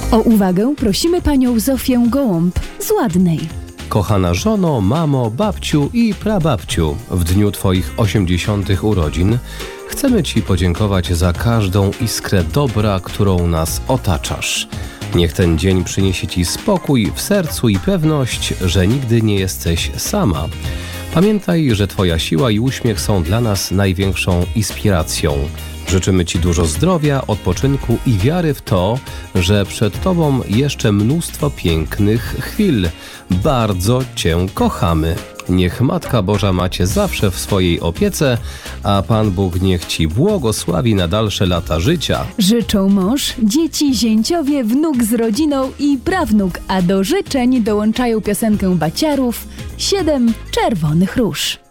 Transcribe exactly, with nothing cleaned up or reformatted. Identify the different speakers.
Speaker 1: O uwagę prosimy panią Zofię Gołąb z Ładnej.
Speaker 2: Kochana żono, mamo, babciu i prababciu, w dniu Twoich osiemdziesiątych urodzin chcemy Ci podziękować za każdą iskrę dobra, którą nas otaczasz. Niech ten dzień przyniesie Ci spokój w sercu i pewność, że nigdy nie jesteś sama. Pamiętaj, że Twoja siła i uśmiech są dla nas największą inspiracją. Życzymy Ci dużo zdrowia, odpoczynku i wiary w to, że przed Tobą jeszcze mnóstwo pięknych chwil. Bardzo Cię kochamy. Niech Matka Boża ma Cię zawsze w swojej opiece, a Pan Bóg niech Ci błogosławi na dalsze lata życia.
Speaker 1: Życzą mąż, dzieci, zięciowie, wnuk z rodziną i prawnuk, a do życzeń dołączają piosenkę Baciarów „Siedem czerwonych róż”.